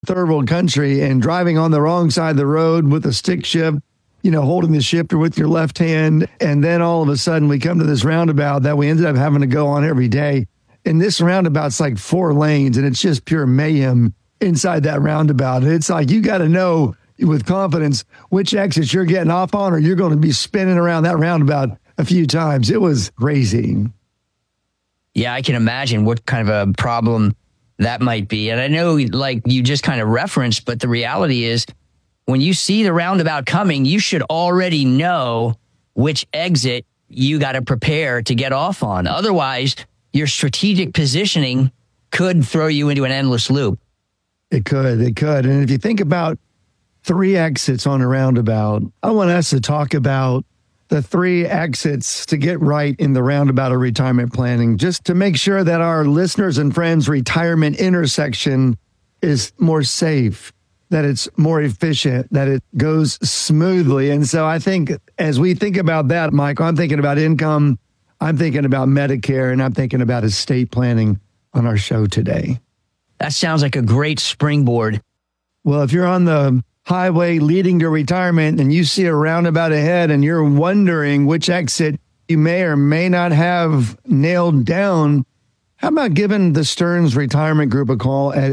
third world country and driving on the wrong side of the road with a stick shift, holding the shifter with your left hand. And then all of a sudden we come to this roundabout that we ended up having to go on every day. And this roundabout's like 4 lanes and it's just pure mayhem inside that roundabout. It's like you got to know with confidence which exits you're getting off on or you're going to be spinning around that roundabout a few times. It was crazy. Yeah, I can imagine what kind of a problem that might be. And I know, like you just kind of referenced, but the reality is when you see the roundabout coming, you should already know which exit you got to prepare to get off on. Otherwise, your strategic positioning could throw you into an endless loop. It could. And if you think about 3 exits on a roundabout, I want us to talk about the 3 exits to get right in the roundabout of retirement planning, just to make sure that our listeners and friends' retirement intersection is more safe, that it's more efficient, that it goes smoothly. And so I think as we think about that, Mike, I'm thinking about income, I'm thinking about Medicare, and I'm thinking about estate planning on our show today. That sounds like a great springboard. Well, if you're on the highway leading to retirement and you see a roundabout ahead and you're wondering which exit you may or may not have nailed down, how about giving the Stearns Retirement Group a call at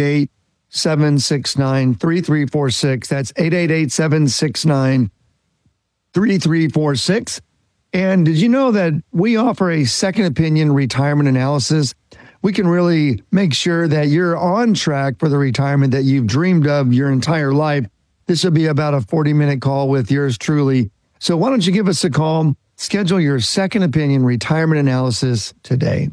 888-769-3346. That's 888-769-3346. And did you know that we offer a second opinion retirement analysis? We can really make sure that you're on track for the retirement that you've dreamed of your entire life. This will be about a 40-minute call with yours truly. So why don't you give us a call, schedule your second opinion retirement analysis today.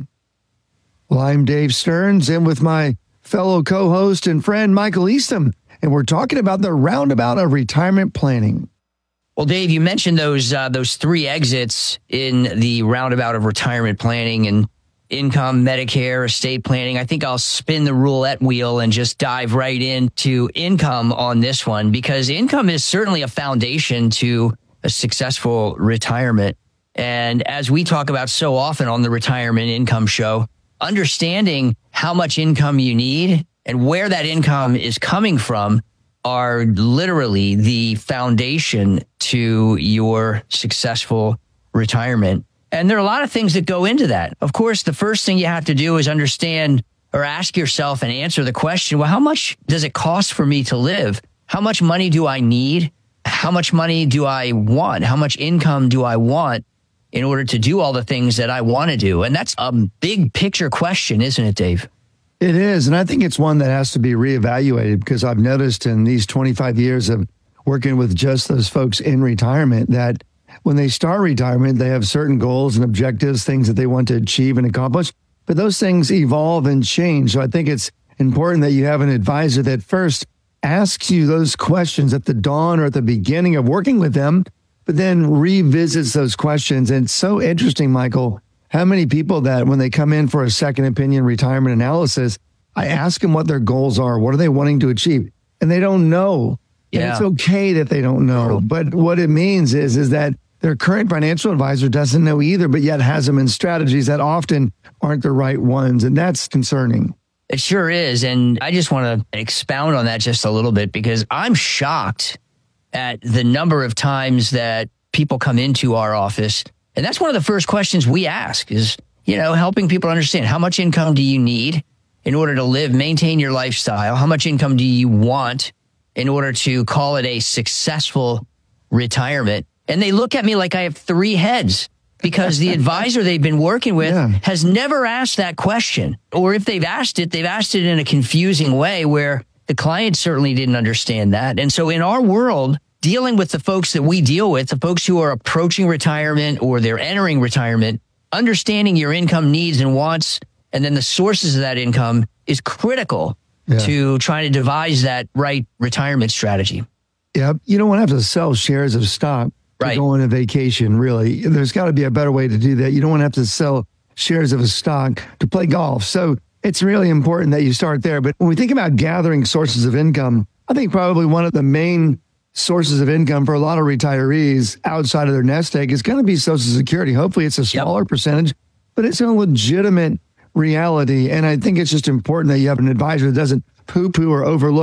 Well, I'm Dave Stearns, and with my fellow co-host and friend, Michael Eastham, and we're talking about the roundabout of retirement planning. Well, Dave, you mentioned those 3 exits in the roundabout of retirement planning and income, Medicare, estate planning. I think I'll spin the roulette wheel and just dive right into income on this one, because income is certainly a foundation to a successful retirement. And as we talk about so often on the Retirement Income Show, understanding how much income you need and where that income is coming from are literally the foundation to your successful retirement. And there are a lot of things that go into that. Of course, the first thing you have to do is understand or ask yourself and answer the question, well, how much does it cost for me to live? How much money do I need? How much money do I want? How much income do I want in order to do all the things that I want to do? And that's a big picture question, isn't it, Dave? It is. And I think it's one that has to be reevaluated, because I've noticed in these 25 years of working with just those folks in retirement that when they start retirement, they have certain goals and objectives, things that they want to achieve and accomplish, but those things evolve and change. So I think it's important that you have an advisor that first asks you those questions at the dawn or at the beginning of working with them, but then revisits those questions. And it's so interesting, Michael, how many people that when they come in for a second opinion retirement analysis, I ask them what their goals are. What are they wanting to achieve? And they don't know. Yeah. And it's okay that they don't know. But what it means is that their current financial advisor doesn't know either, but yet has them in strategies that often aren't the right ones. And that's concerning. It sure is. And I just want to expound on that just a little bit, because I'm shocked at the number of times that people come into our office. And that's one of the first questions we ask is, helping people understand how much income do you need in order to live, maintain your lifestyle? How much income do you want in order to call it a successful retirement? And they look at me like I have 3 heads, because the advisor they've been working with has never asked that question. Or if they've asked it in a confusing way where the client certainly didn't understand that. And so in our world, dealing with the folks that we deal with, the folks who are approaching retirement or they're entering retirement, understanding your income needs and wants, and then the sources of that income is critical to trying to devise that right retirement strategy. Yeah, you don't want to have to sell shares of stock to go on a vacation, really. There's got to be a better way to do that. You don't want to have to sell shares of a stock to play golf. So it's really important that you start there. But when we think about gathering sources of income, I think probably one of the main sources of income for a lot of retirees outside of their nest egg is going to be Social Security. Hopefully it's a smaller percentage, but it's a legitimate reality. And I think it's just important that you have an advisor that doesn't poo-poo or overlook